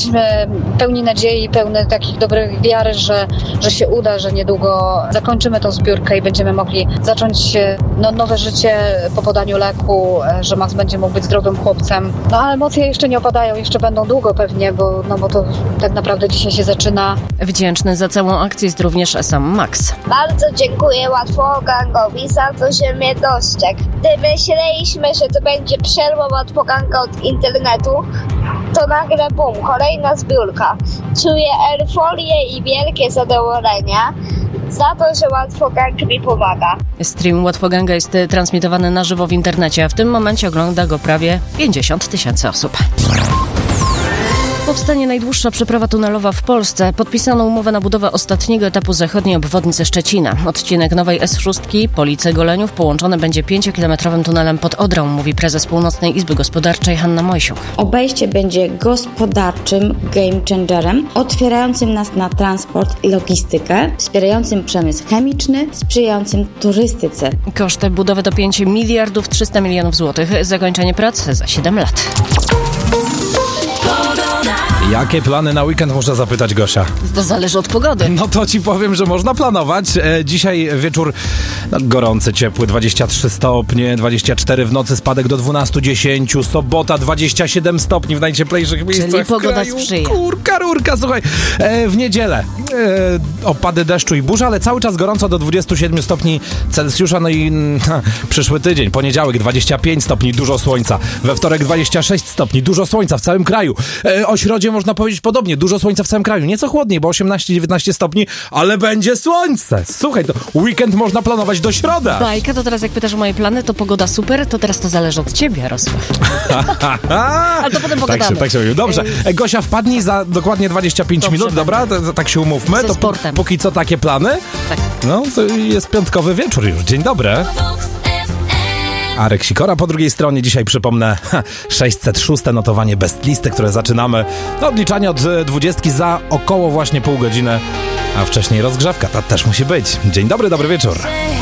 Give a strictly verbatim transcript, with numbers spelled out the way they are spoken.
jesteśmy pełni nadziei, pełni takich dobrych wiary, że, że się uda, że niedługo zakończymy tą zbiórkę i będziemy mogli zacząć no, nowe życie po podaniu leku, że Max będzie mógł być zdrowym chłopcem. No ale emocje jeszcze nie opadają, jeszcze będą długo pewnie, bo, no, bo to tak naprawdę dzisiaj się zaczyna. Wdzięczny za całą akcję jest również sam Max. Bardzo dziękuję Łatwogangowi za to, że mnie dostrzegł. Gdy myśleliśmy, że to będzie przerwa Łatwoganga od internetu, to nagle bum, kolejna zbiórka. Czuję euforię i wielkie zadowolenie za to, że Łatwogang mi pomaga. Stream Łatwoganga jest transmitowany na żywo w internecie, a w tym momencie ogląda go prawie pięćdziesiąt tysięcy osób. Powstanie najdłuższa przeprawa tunelowa w Polsce. Podpisano umowę na budowę ostatniego etapu zachodniej obwodnicy Szczecina. Odcinek nowej S sześć Police-Goleniów połączony będzie pięciokilometrowym tunelem pod Odrą, mówi prezes Północnej Izby Gospodarczej Hanna Mojsiuk. Obejście będzie gospodarczym game changerem, otwierającym nas na transport i logistykę, wspierającym przemysł chemiczny, sprzyjającym turystyce. Koszt budowy to pięć miliardów trzysta milionów złotych. Zakończenie prac za siedem lat. Jakie plany na weekend, można zapytać Gosia? To zależy od pogody. No to ci powiem, że można planować. E, dzisiaj wieczór no, gorący, ciepły, dwadzieścia trzy stopnie, dwadzieścia cztery w nocy, spadek do dwanaście dziesięć, sobota dwadzieścia siedem stopni w najcieplejszych miejscach Czyli pogoda kraju. sprzyja. Kurka, rurka, słuchaj. E, w niedzielę e, opady deszczu i burza, ale cały czas gorąco do dwudziestu siedmiu stopni Celsjusza. No i ha, przyszły tydzień, poniedziałek dwadzieścia pięć stopni, dużo słońca. We wtorek dwadzieścia sześć stopni, dużo słońca w całym kraju. E, o środzie można powiedzieć podobnie, dużo słońca w całym kraju. Nieco chłodniej, bo osiemnaście dziewiętnaście stopni, ale będzie słońce. Słuchaj, to weekend można planować do środy. Bajka, to teraz jak pytasz o moje plany, to pogoda super, to teraz to zależy od ciebie, Jarosław. Ale to potem pogadamy. Tak się, tak się mówił. Dobrze. Gosia, wpadnij za dokładnie dwadzieścia pięć Dobrze, minut, dobra? To, to, tak się umówmy. Ze to sportem. Póki co takie plany. Tak. No, to jest piątkowy wieczór już. Dzień dobry. Arek Sikora po drugiej stronie. Dzisiaj przypomnę ha, sześćset szóste notowanie Best Listy, które zaczynamy odliczanie od dwudziestki za około właśnie pół godziny, a wcześniej rozgrzewka. Ta też musi być. Dzień dobry, dobry wieczór.